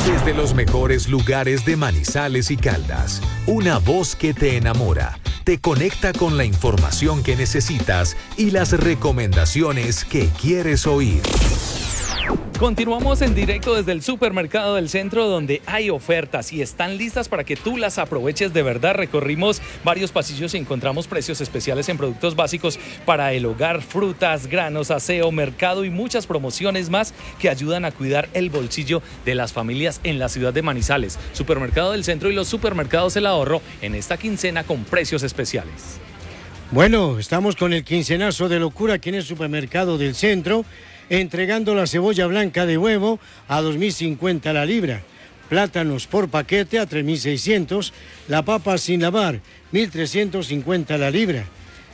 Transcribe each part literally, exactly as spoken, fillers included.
Desde los mejores lugares de Manizales y Caldas, una voz que te enamora, te conecta con la información que necesitas y las recomendaciones que quieres oír. Continuamos en directo desde el supermercado del centro, donde hay ofertas y están listas para que tú las aproveches de verdad. Recorrimos varios pasillos y encontramos precios especiales en productos básicos para el hogar, frutas, granos, aseo, mercado y muchas promociones más que ayudan a cuidar el bolsillo de las familias en la ciudad de Manizales. Supermercado del Centro y los supermercados El Ahorro en esta quincena con precios especiales. Bueno, estamos con el quincenazo de locura aquí en el supermercado del centro, entregando la cebolla blanca de huevo a dos mil cincuenta la libra, plátanos por paquete a tres mil seiscientos, la papa sin lavar mil trescientos cincuenta la libra.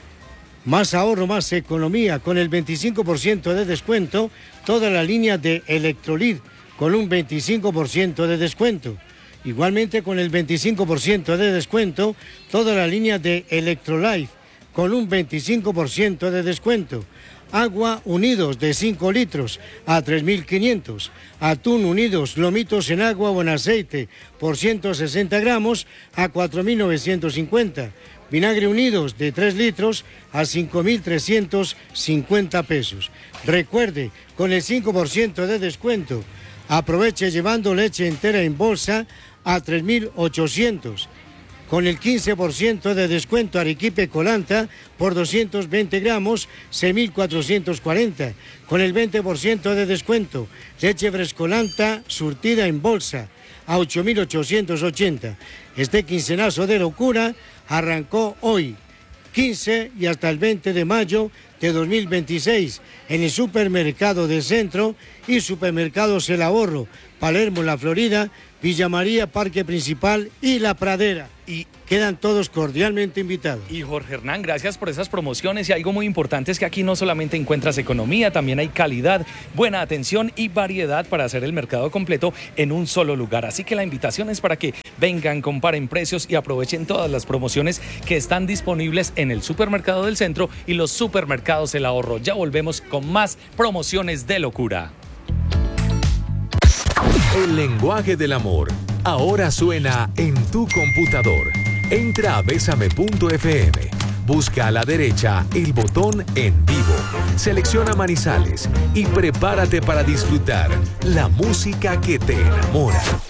Más ahorro, más economía, con el veinticinco por ciento de descuento, toda la línea de Electrolit con un veinticinco por ciento de descuento. Igualmente con el veinticinco por ciento de descuento, toda la línea de Electrolife con un veinticinco por ciento de descuento. Agua Unidos de cinco litros a tres mil quinientos. Atún Unidos, lomitos en agua o en aceite por ciento sesenta gramos a cuatro mil novecientos cincuenta. Vinagre Unidos de tres litros a cinco mil trescientos cincuenta pesos. Recuerde, con el cinco por ciento de descuento, aproveche llevando leche entera en bolsa a tres mil ochocientos. Con el quince por ciento de descuento, Arequipe Colanta por doscientos veinte gramos, seis mil cuatrocientos cuarenta. Con el veinte por ciento de descuento, leche Frescolanta surtida en bolsa a ocho mil ochocientos ochenta. Este quincenazo de locura arrancó hoy, quince y hasta el veinte de mayo de dos mil veintiséis, en el supermercado del centro y supermercados El Ahorro, Palermo, La Florida, Villa María, Parque Principal y La Pradera. Y quedan todos cordialmente invitados. Y Jorge Hernán, gracias por esas promociones. Y algo muy importante es que aquí no solamente encuentras economía, también hay calidad, buena atención y variedad para hacer el mercado completo en un solo lugar. Así que la invitación es para que vengan, comparen precios y aprovechen todas las promociones que están disponibles en el supermercado del centro y los supermercados El Ahorro. Ya volvemos con más promociones de locura. El lenguaje del amor ahora suena en tu computador. Entra a besame punto efe eme, busca a la derecha el botón en vivo, selecciona Manizales y prepárate para disfrutar la música que te enamora.